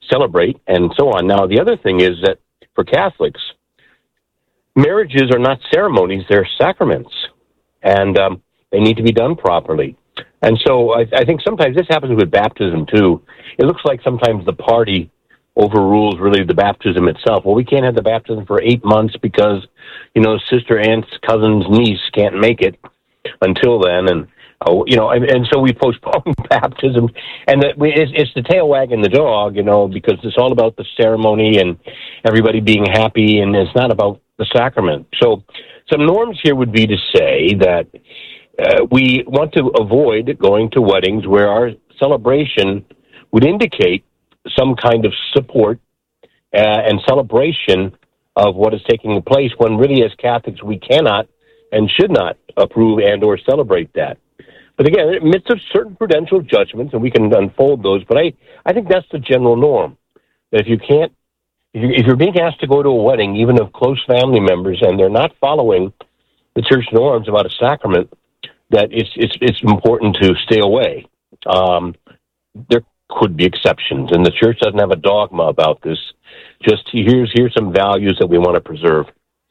celebrate and so on. Now, the other thing is that for Catholics, marriages are not ceremonies, they're sacraments, and they need to be done properly. And so I think sometimes this happens with baptism, too. It looks like sometimes the party overrules really the baptism itself. Well, we can't have the baptism for 8 months because, sister, aunt's, cousin's, niece can't make it until then, and so we postpone baptism, and it's the tail wagging the dog, because it's all about the ceremony and everybody being happy, and it's not about the sacrament. So some norms here would be to say that we want to avoid going to weddings where our celebration would indicate some kind of support and celebration of what is taking place, when really as Catholics we cannot and should not approve and or celebrate that. But again, in the midst of certain prudential judgments, and we can unfold those, but I think that's the general norm. That if you're being asked to go to a wedding, even of close family members, and they're not following the church norms about a sacrament, that it's important to stay away. There could be exceptions, and the church doesn't have a dogma about this. Just here's some values that we want to preserve.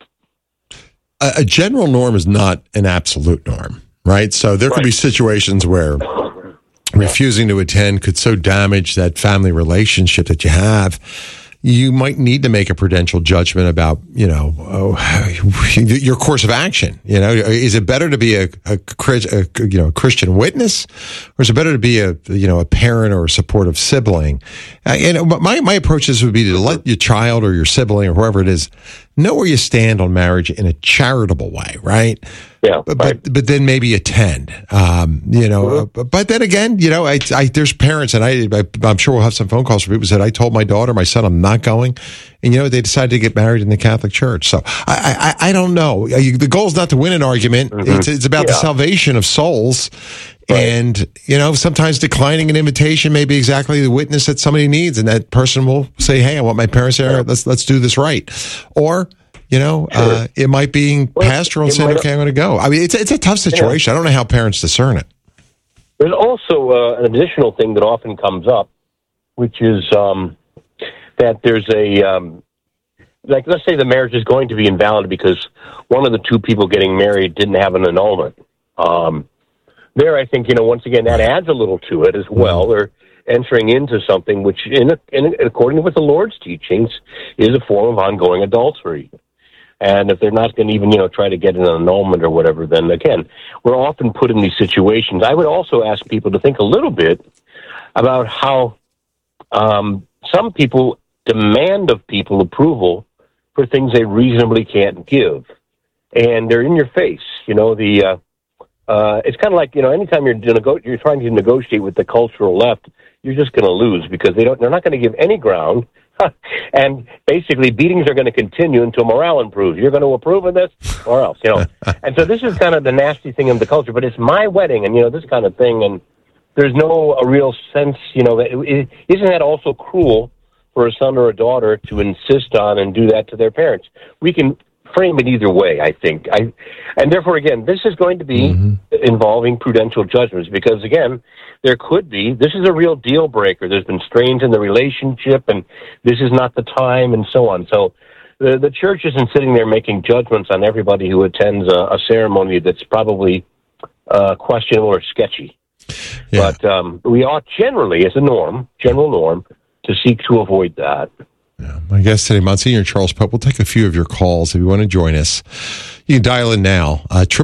A general norm is not an absolute norm, right? So there could be situations where refusing to attend could so damage that family relationship that you have. You might need to make a prudential judgment about, your course of action. Is it better to be a Christian witness, or is it better to be a parent or a supportive sibling? But my approaches would be to let your child or your sibling or whoever it is know where you stand on marriage in a charitable way, right? Yeah, but then maybe attend, But then again, there's parents, and I'm sure we'll have some phone calls from people who said, I told my daughter, my son, I'm not going, and they decided to get married in the Catholic Church. So I don't know. The goal is not to win an argument. Mm-hmm. It's about the salvation of souls. Right. And, sometimes declining an invitation may be exactly the witness that somebody needs, and that person will say, hey, I want my parents there. Let's do this right. Or, it might be pastoral and say, okay, I'm going to go. I mean, it's a tough situation. I don't know how parents discern it. There's also an additional thing that often comes up, which is that there's let's say the marriage is going to be invalid because one of the two people getting married didn't have an annulment. There, I think, once again, that adds a little to it as well. They're entering into something which, according with the Lord's teachings, is a form of ongoing adultery. And if they're not going to even, try to get an annulment or whatever, then, again, we're often put in these situations. I would also ask people to think a little bit about how some people demand of people approval for things they reasonably can't give. And they're in your face. It's kind of like, anytime you're trying to negotiate with the cultural left, you're just going to lose because they're not going to give any ground. And basically, beatings are going to continue until morale improves. You're going to approve of this or else, And so this is kind of the nasty thing of the culture, but it's my wedding and, this kind of thing. And there's no a real sense, isn't that also cruel for a son or a daughter to insist on and do that to their parents? We can frame it either way, I think. And therefore, again, this is going to be involving prudential judgments because, again, this is a real deal breaker. There's been strains in the relationship, and this is not the time, and so on. So the church isn't sitting there making judgments on everybody who attends a ceremony that's probably questionable or sketchy. Yeah. But we ought generally, as a general norm, to seek to avoid that. Yeah. My guest today, Monsignor Charles Pope. We'll take a few of your calls if you want to join us. You can dial in now,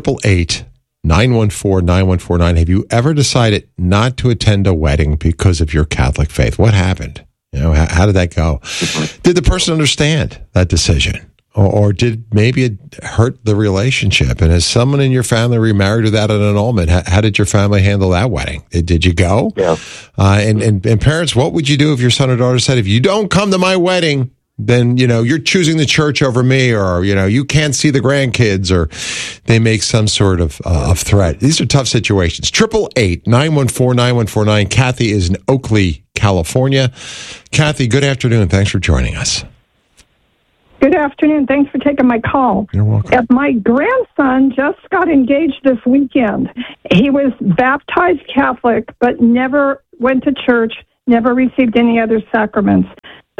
888-914-9149. Have you ever decided not to attend a wedding because of your Catholic faith? What happened? How did that go? Did the person understand that decision? Or did maybe it hurt the relationship? And as someone in your family remarried without an annulment, how did your family handle that wedding? Did you go? Yeah. And parents, what would you do if your son or daughter said, if you don't come to my wedding, then, you're choosing the church over me, or, you can't see the grandkids, or they make some sort of threat. These are tough situations. 888-914-9149. Kathy is in Oakley, California. Kathy, good afternoon. Thanks for joining us. Good afternoon. Thanks for taking my call. You're welcome. My grandson just got engaged this weekend. He was baptized Catholic, but never went to church, never received any other sacraments.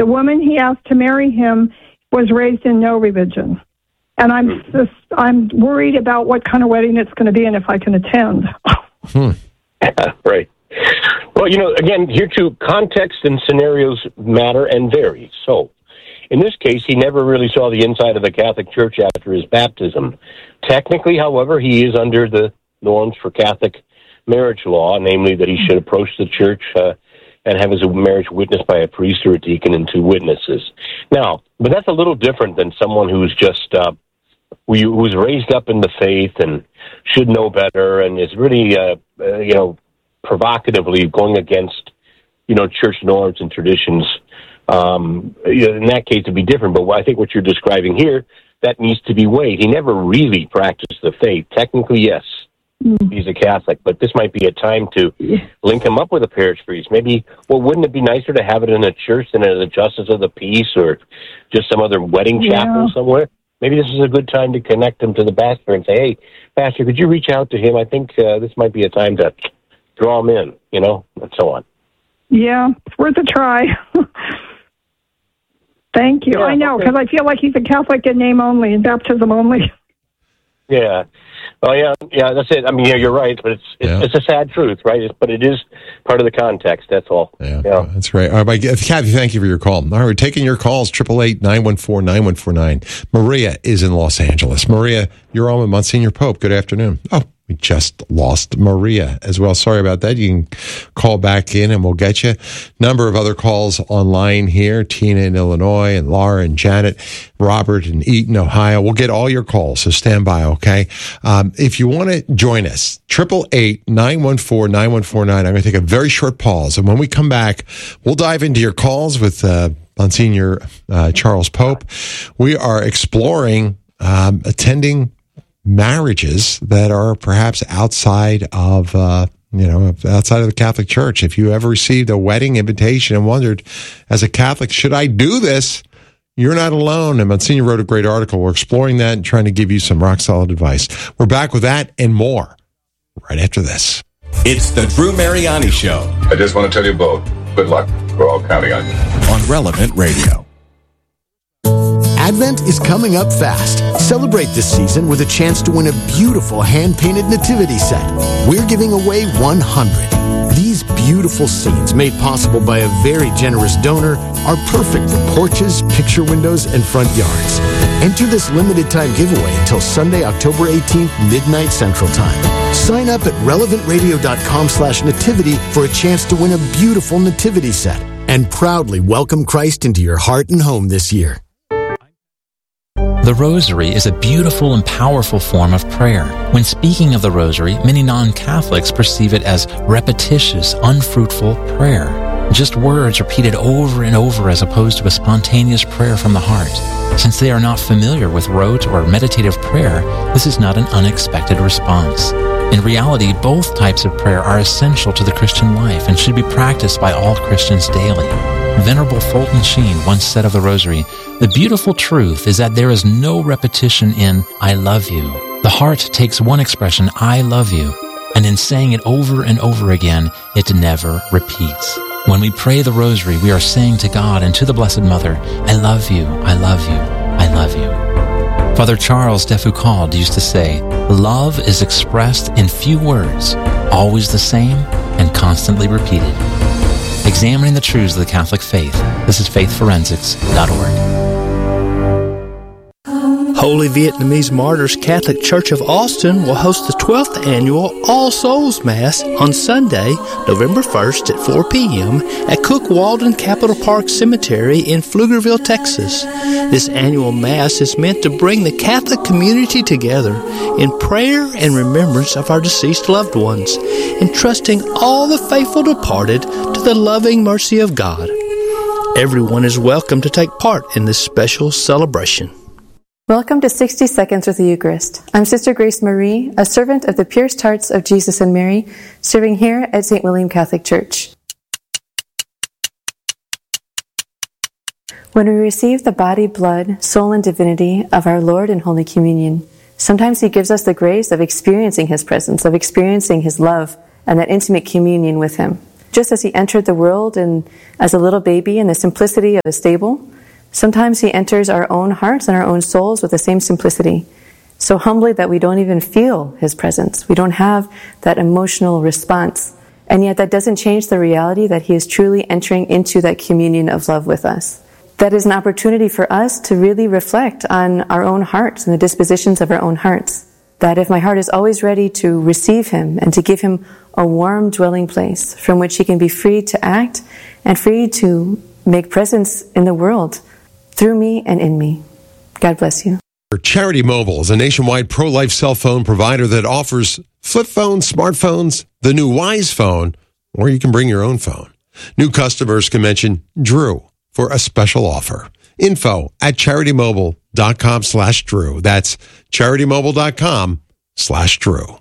The woman he asked to marry him was raised in no religion. And I'm worried about what kind of wedding it's going to be and if I can attend. Right. Well, again, here too, context and scenarios matter and vary. So, in this case, he never really saw the inside of the Catholic Church after his baptism. Technically, however, he is under the norms for Catholic marriage law, namely that he should approach the church and have his marriage witnessed by a priest or a deacon and 2 witnesses. Now, but that's a little different than someone who's just who's raised up in the faith and should know better and is really, provocatively going against, church norms and traditions. In that case, it'd be different. But I think what you're describing here, that needs to be weighed. He never really practiced the faith. Technically, yes, he's a Catholic, but this might be a time to link him up with a parish priest. Maybe, wouldn't it be nicer to have it in a church than at the Justice of the Peace or just some other wedding chapel somewhere? Maybe this is a good time to connect him to the pastor and say, hey, pastor, could you reach out to him? I think this might be a time to draw him in, and so on. Yeah, it's worth a try. Thank you. Yeah, I know, because I feel like he's a Catholic in name only and baptism only. Yeah. Well, yeah, that's it. I mean, you're right, but it's a sad truth, right? But it is part of the context, that's all. Yeah. That's right. All right, Kathy, thank you for your call. All right, we're taking your calls, 888-914-9149. Maria is in Los Angeles. Maria, you're on with Monsignor Pope. Good afternoon. Oh, we just lost Maria as well. Sorry about that. You can call back in and we'll get you. Number of other calls online here. Tina in Illinois and Laura and Janet, Robert in Eaton, Ohio. We'll get all your calls, so stand by, okay? If you want to join us, 888-914-9149. I'm going to take a very short pause. And when we come back, we'll dive into your calls with Monsignor Charles Pope. We are exploring attending marriages that are perhaps outside of outside of the Catholic Church. If you ever received a wedding invitation and wondered, as a Catholic, should I do this? You're not alone. And Monsignor wrote a great article. We're exploring that and trying to give you some rock solid advice. We're back with that and more right after this. It's the Drew Mariani Show. I just want to tell you both, good luck. We're all counting on you. On Relevant Radio. Advent is coming up fast. Celebrate this season with a chance to win a beautiful hand-painted nativity set. We're giving away 100. These beautiful scenes, made possible by a very generous donor, are perfect for porches, picture windows, and front yards. Enter this limited-time giveaway until Sunday, October 18th, midnight Central Time. Sign up at relevantradio.com/nativity for a chance to win a beautiful nativity set and proudly welcome Christ into your heart and home this year. The Rosary is a beautiful and powerful form of prayer. When speaking of the Rosary, many non-Catholics perceive it as repetitious, unfruitful prayer. Just words repeated over and over as opposed to a spontaneous prayer from the heart. Since they are not familiar with rote or meditative prayer, this is not an unexpected response. In reality, both types of prayer are essential to the Christian life and should be practiced by all Christians daily. Venerable Fulton Sheen once said of the Rosary, "The beautiful truth is that there is no repetition in 'I love you.' The heart takes one expression, 'I love you,' and in saying it over and over again, it never repeats. When we pray the Rosary, we are saying to God and to the Blessed Mother, 'I love you, I love you, I love you.'" Father Charles de Foucauld used to say, "Love is expressed in few words, always the same and constantly repeated." Examining the truths of the Catholic faith. This is faithforensics.org. Holy Vietnamese Martyrs Catholic Church of Austin will host the 12th annual All Souls Mass on Sunday, November 1st at 4 p.m. at Cook Walden Capitol Park Cemetery in Pflugerville, Texas. This annual Mass is meant to bring the Catholic community together in prayer and remembrance of our deceased loved ones, entrusting all the faithful departed to the loving mercy of God. Everyone is welcome to take part in this special celebration. Welcome to 60 Seconds with the Eucharist. I'm Sister Grace Marie, a servant of the Pierced Hearts of Jesus and Mary, serving here at St. William Catholic Church. When we receive the body, blood, soul, and divinity of our Lord in Holy Communion, sometimes He gives us the grace of experiencing His presence, of experiencing His love, and that intimate communion with Him. Just as he entered the world and as a little baby in the simplicity of a stable, sometimes he enters our own hearts and our own souls with the same simplicity, so humbly that we don't even feel his presence. We don't have that emotional response. And yet that doesn't change the reality that he is truly entering into that communion of love with us. That is an opportunity for us to really reflect on our own hearts and the dispositions of our own hearts. That if my heart is always ready to receive him and to give him a warm dwelling place from which he can be free to act and free to make presence in the world through me and in me. God bless you. Charity Mobile is a nationwide pro-life cell phone provider that offers flip phones, smartphones, the new Wise phone, or you can bring your own phone. New customers can mention Drew for a special offer. Info at CharityMobile.com/Drew. That's CharityMobile.com/Drew.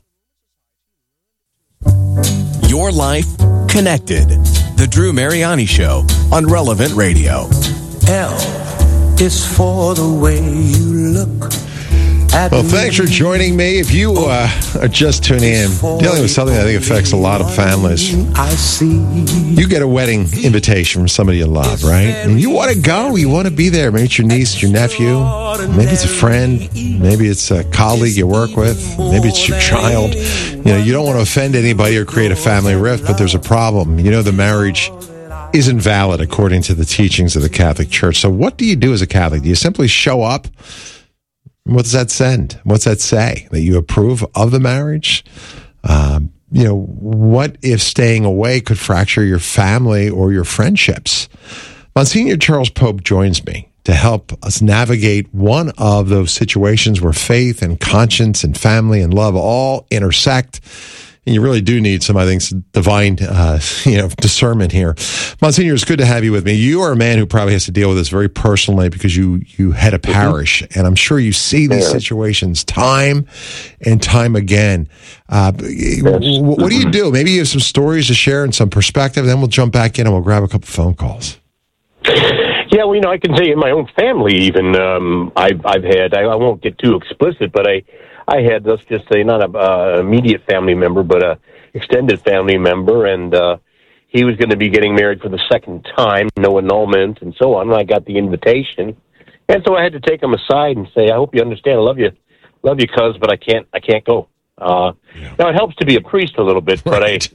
Your life connected. The Drew Mariani Show on Relevant Radio. L is for the way you look. Well, thanks for joining me. If you are just tuning in, dealing with something I think affects a lot of families, you get a wedding invitation from somebody you love, right? And you want to go. You want to be there. Maybe it's your niece, your nephew. Maybe it's a friend. Maybe it's a colleague you work with. Maybe it's your child. You know, you don't want to offend anybody or create a family rift, but there's a problem. You know, the marriage isn't valid according to the teachings of the Catholic Church. So what do you do as a Catholic? Do you simply show up? What does that send? What's that say? That you approve of the marriage? You know, what if staying away could fracture your family or your friendships? Monsignor Charles Pope joins me to help us navigate one of those situations where faith and conscience and family and love all intersect. And you really do need some, I think, divine, discernment here. Monsignor, it's good to have you with me. You are a man who probably has to deal with this very personally because you head a parish, and I'm sure you see these situations time and time again. What do you do? Maybe you have some stories to share and some perspective, then we'll jump back in and we'll grab a couple phone calls. Yeah, well, I can say in my own family even, I've had, I won't get too explicit, but I had, let's just say, not a immediate family member, but a extended family member, and he was going to be getting married for the second time, no annulment, and so on. And I got the invitation, and so I had to take him aside and say, "I hope you understand. I love you, cuz, but I can't go." Now it helps to be a priest a little bit, but I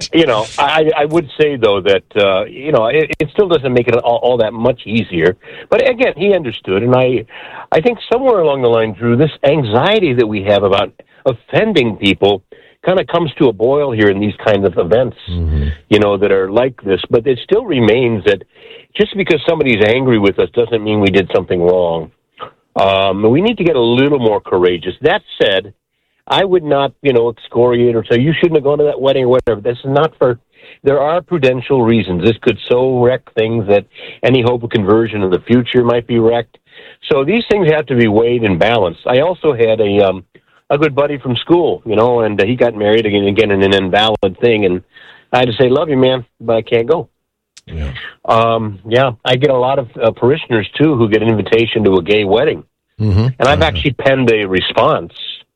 would say though that it still doesn't make it all that much easier. But again, he understood, and I think somewhere along the line, Drew, this anxiety that we have about offending people kind of comes to a boil here in these kinds of events, that are like this. But it still remains that just because somebody's angry with us doesn't mean we did something wrong. We need to get a little more courageous. That said, I would not, excoriate or say, you shouldn't have gone to that wedding or whatever. This is not there are prudential reasons. This could so wreck things that any hope of conversion in the future might be wrecked. So these things have to be weighed and balanced. I also had a good buddy from school, and he got married again in an invalid thing. And I had to say, love you, man, but I can't go. Yeah. I get a lot of parishioners, too, who get an invitation to a gay wedding. And I've actually penned a response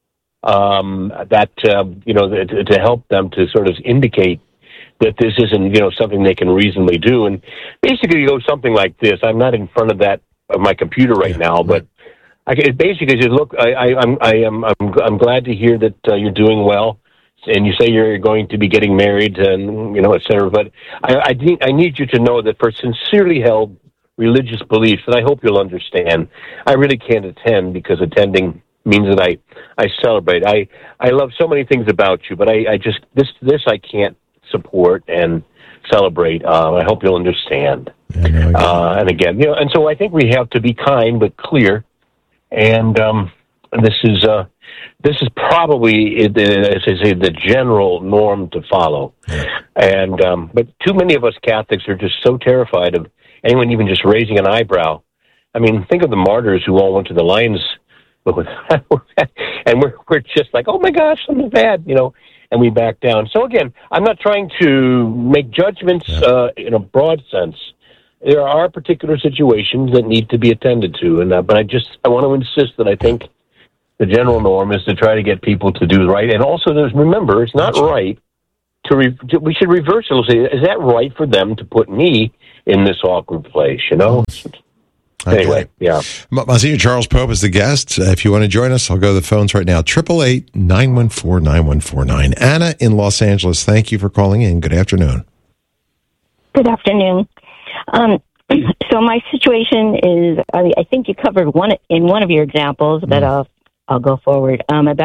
to help them to sort of indicate that this isn't, something they can reasonably do. And basically you go something like this. I'm not in front of my computer right now, but it basically says, look, I'm glad to hear that you're doing well, and you say you're going to be getting married and, et cetera. But I need you to know that for sincerely held religious beliefs, that I hope you'll understand, I really can't attend because attending means that I celebrate. I love so many things about you, but I just this I can't support and celebrate. I hope you'll understand. And again, and so I think we have to be kind but clear. And this is probably, as I say, the general norm to follow. And but too many of us Catholics are just so terrified of anyone even just raising an eyebrow. I mean, think of the martyrs who all went to the lions. And we're just like, oh my gosh, something's bad, and we back down. So again, I'm not trying to make judgments in a broad sense. There are particular situations that need to be attended to, but I want to insist that I think the general norm is to try to get people to do right. And also, remember, it's not right we should reverse it and say, is that right for them to put me in this awkward place? You know. Okay. Anyway, yeah. Monsignor Charles Pope is the guest. If you want to join us, I'll go to the phones right now. 888-914-9149. Anna in Los Angeles, thank you for calling in. Good afternoon. Good afternoon. So my situation is, I think you covered one of your examples, but I'll go forward.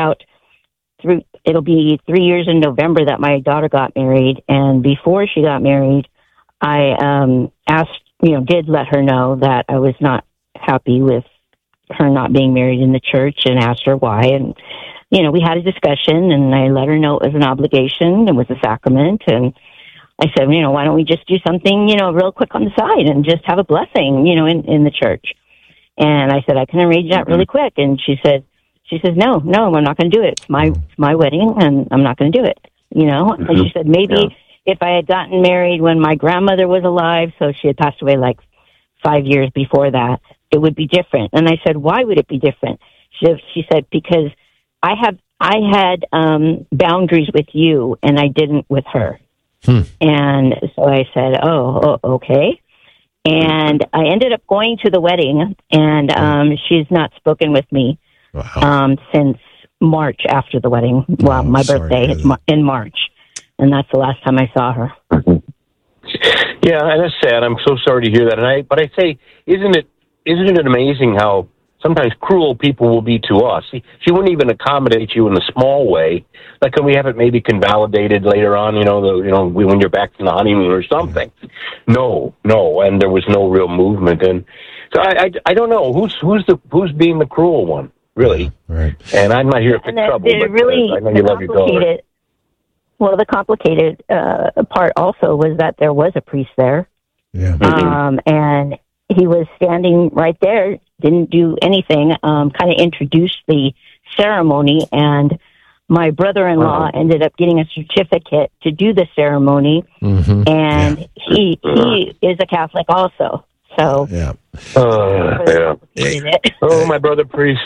It'll be 3 years in November that my daughter got married, and before she got married, I did let her know that I was not happy with her not being married in the church, and asked her why. And we had a discussion, and I let her know it was an obligation, it was a sacrament, and I said, why don't we just do something, real quick on the side and just have a blessing, in the church. And I said, I can arrange that really quick. And she says, no, I'm not going to do it. It's my wedding, and I'm not going to do it, And she said, maybe if I had gotten married when my grandmother was alive, so she had passed away like 5 years before that, it would be different. And I said, why would it be different? She said, because I had boundaries with you, and I didn't with her. And so I said, oh, okay. And I ended up going to the wedding, and she's not spoken with me since March after the wedding. Well, my birthday is in March, and that's the last time I saw her. Yeah, and that's sad. I'm so sorry to hear that. But I say, isn't it amazing how sometimes cruel people will be to us? She wouldn't even accommodate you in a small way. Like, can we have it maybe convalidated later on? When you're back from the honeymoon or something. No, and there was no real movement. And so I don't know who's being the cruel one, really. Right. And I'm not here to pick trouble, but I know you love your daughter. Well, the complicated part also was that there was a priest there. Yeah. And he was standing right there, didn't do anything, kind of introduced the ceremony, and my brother-in-law ended up getting a certificate to do the ceremony, and he is a Catholic also. So Oh, my brother priest.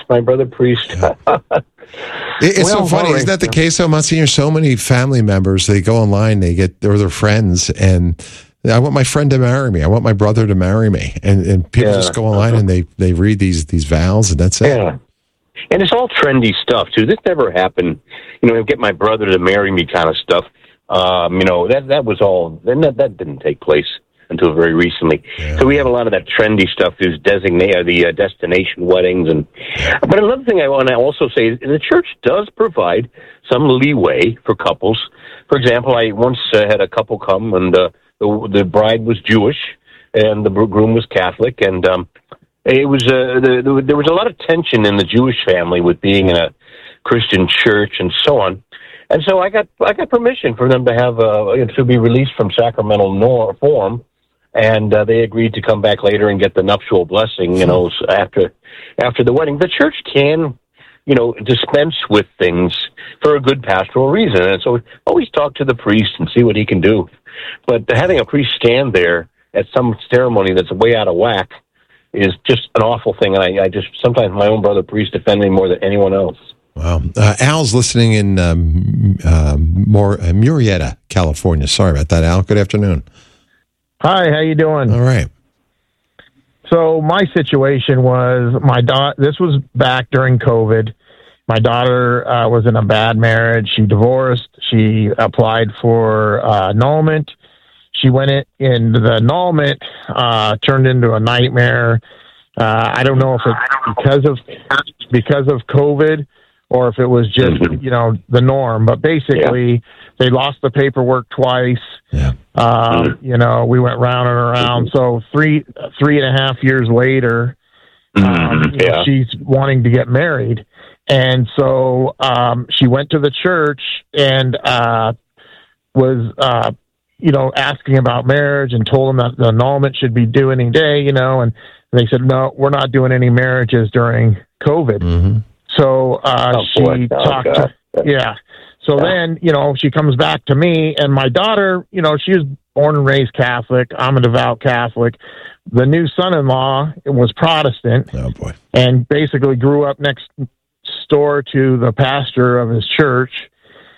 It's so funny, isn't that the case though, Monsignor? So many family members, they go online, or their friends, and I want my friend to marry me. I want my brother to marry me. And people just go online and they read these vows, and that's it. Yeah. And it's all trendy stuff, too. This never happened, get my brother to marry me kind of stuff. That was all, that didn't take place until very recently. Yeah. So we have a lot of that trendy stuff, the destination weddings. But another thing I want to also say is the church does provide some leeway for couples. For example, I once had a couple come, and the bride was Jewish, and the groom was Catholic, and it was there was a lot of tension in the Jewish family with being in a Christian church and so on. And so I got permission for them to have to be released from sacramental form, and they agreed to come back later and get the nuptial blessing. After the wedding, the church can dispense with things for a good pastoral reason, and so always talk to the priest and see what he can do. But having a priest stand there at some ceremony that's way out of whack is just an awful thing, and I just sometimes my own brother priest defend me more than anyone else. Wow. Al's listening in Murrieta, California. Sorry about that, Al. Good afternoon. Hi, how you doing? All right. So my situation was this was back during COVID. My daughter was in a bad marriage. She divorced. She applied for annulment. She went in the annulment, turned into a nightmare. I don't know if it's because of COVID or if it was just, the norm. But basically, they lost the paperwork twice. Yeah. We went round and around. So 3.5 years later, she's wanting to get married. And so she went to the church and was, asking about marriage, and told them that the annulment should be due any day, and they said, no, we're not doing any marriages during COVID. Mm-hmm. So she talked to, then, she comes back to me, and my daughter, she was born and raised Catholic. I'm a devout Catholic. The new son-in-law was Protestant. Oh, boy. And basically grew up next door to the pastor of his church.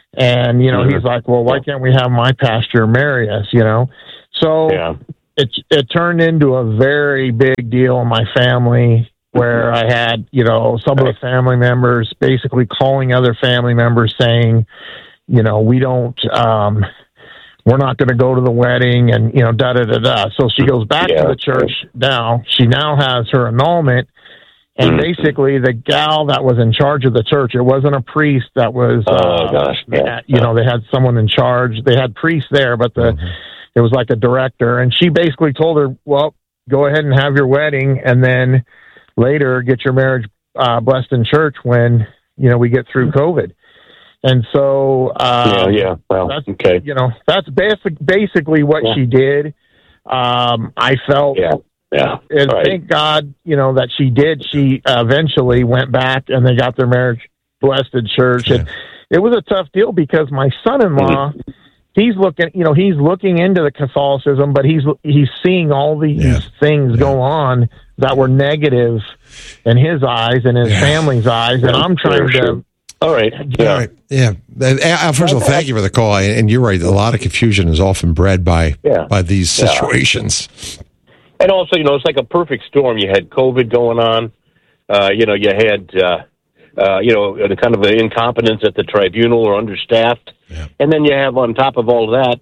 And, he's like, well, why can't we have my pastor marry us, So it turned into a very big deal in my family where I had, some of the family members basically calling other family members saying, we don't, we're not going to go to the wedding and, da-da-da-da. So she goes back to the church now. She now has her annulment. And basically, the gal that was in charge of the church, it wasn't a priest that was, they had someone in charge. They had priests there, but it was like a director. And she basically told her, well, go ahead and have your wedding, and then later get your marriage blessed in church when, we get through COVID. And so, that's, that's basically what she did. I felt... And thank God, that she did. She eventually went back and they got their marriage blessed in church. And it was a tough deal because my son-in-law, he's looking into the Catholicism, but he's seeing all these things go on that were negative in his eyes and his family's eyes. And I'm trying to... All right. Yeah. First of all, thank you for the call. And you're right. A lot of confusion is often bred by these situations. And also, it's like a perfect storm. You had COVID going on. You had, the kind of an incompetence at the tribunal or understaffed. Yeah. And then you have on top of all of that,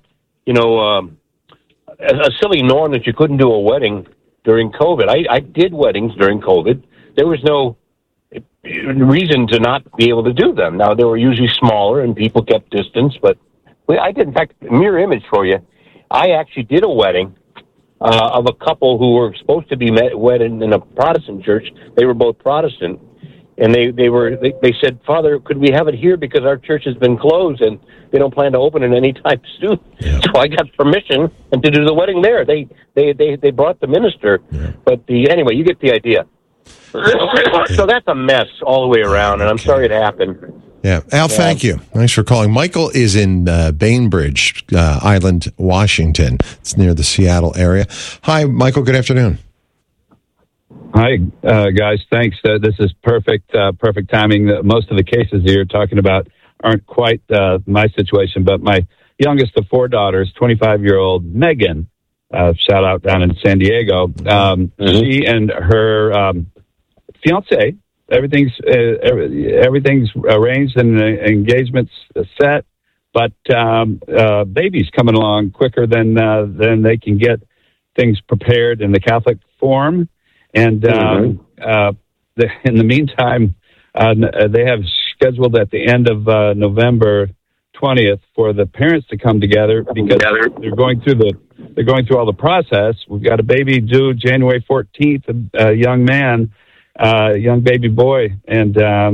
a silly norm that you couldn't do a wedding during COVID. I did weddings during COVID. There was no reason to not be able to do them. Now, they were usually smaller and people kept distance, but I did, in fact, mirror image for you. I actually did a wedding of a couple who were supposed to be wedded in a Protestant church. They were both Protestant, and they said, "Father, could we have it here because our church has been closed and they don't plan to open it anytime soon?" Yeah. So I got permission and to do the wedding there. They brought the minister, but anyway, you get the idea. So that's a mess all the way around, and I'm sorry it happened. Yeah. Al, thank you. Thanks for calling. Michael is in Bainbridge Island, Washington. It's near the Seattle area. Hi, Michael. Good afternoon. Hi, guys. Thanks. This is perfect timing. Most of the cases that you're talking about aren't quite my situation, but my youngest of four daughters, 25-year-old Megan, shout out down in San Diego, she and her fiancé, everything's arranged and the engagement's set, but baby's coming along quicker than they can get things prepared in the Catholic form. And in the meantime, they have scheduled at the end of November 20th for the parents to come together because they're going through all the process. We've got a baby due January 14th, a young man. Young baby boy, and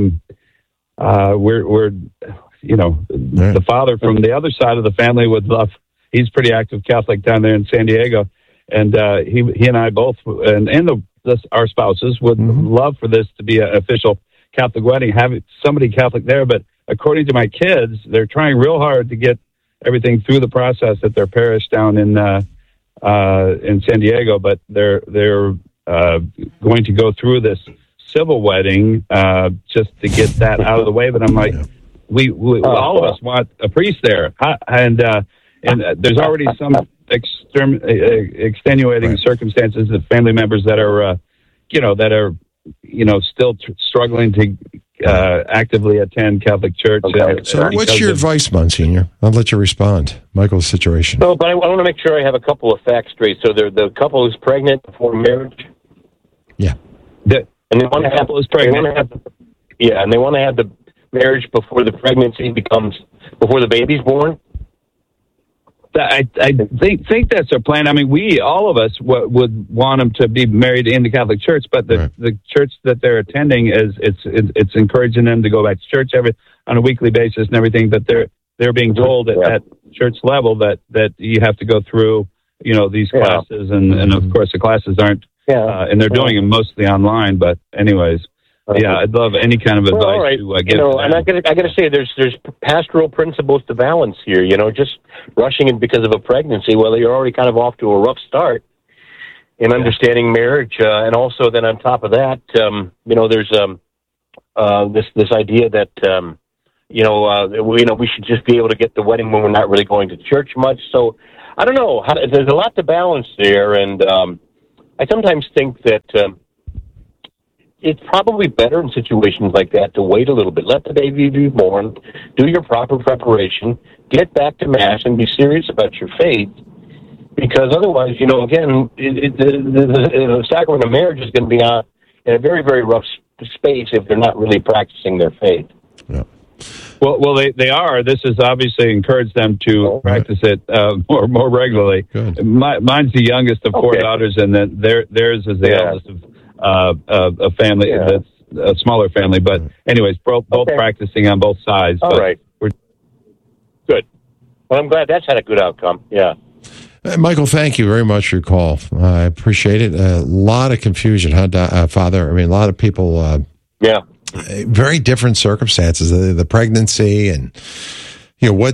we're the father from the other side of the family would love. He's pretty active Catholic down there in San Diego, and he and I both and our spouses would love for this to be an official Catholic wedding, having somebody Catholic there. But according to my kids, they're trying real hard to get everything through the process at their parish down in San Diego, but they're going to go through this civil wedding just to get that out of the way. But I'm like, we all of us want a priest there, and there's already some extenuating circumstances of family members that are still struggling to actively attend Catholic church. Okay. So what's your advice, Monsignor? I'll let you respond. Michael's situation. No, but I want to make sure I have a couple of facts straight. So the couple is pregnant before marriage. Yeah. And they want to have and they want to have the marriage before the pregnancy before the baby's born. I think that's their plan. I mean, all of us would want them to be married in the Catholic Church, but the church that they're attending it's encouraging them to go back to church on a weekly basis and everything. But they're being told at church level that you have to go through these classes, and of course the classes aren't. And they're doing them mostly online. But anyways, I'd love any kind of advice to give. And I got to say, there's pastoral principles to balance here. Just rushing it because of a pregnancy, well, you're already kind of off to a rough start in understanding marriage, and also then on top of that, there's this idea that we should just be able to get the wedding when we're not really going to church much. So I don't know. There's a lot to balance there, and I sometimes think that it's probably better in situations like that to wait a little bit. Let the baby be born, do your proper preparation, get back to Mass, and be serious about your faith. Because otherwise, again, the sacrament of marriage is going to be in a very, very rough space if they're not really practicing their faith. Yeah. Well, they are. This has obviously encouraged them to practice it more regularly. Good. Mine's the youngest of four daughters, and then theirs is the eldest of a family that's a smaller family. But anyways, both practicing on both sides. All right. We're good. Well, I'm glad that's had a good outcome. Yeah. Michael, thank you very much for your call. I appreciate it. A lot of confusion, Father? I mean, a lot of people. Very different circumstances. The pregnancy and what